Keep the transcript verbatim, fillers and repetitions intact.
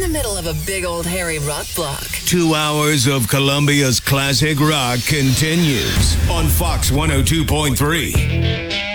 the middle of a big old hairy rock block. Two hours of Colombia's classic rock continues on Fox one oh two point three.